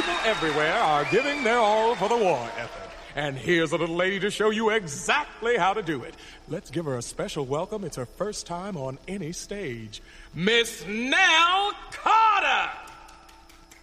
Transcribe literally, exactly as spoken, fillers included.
people everywhere are giving their all for the war effort. And here's a little lady to show you exactly how to do it. Let's give her a special welcome. It's her first time on any stage. Miss Nell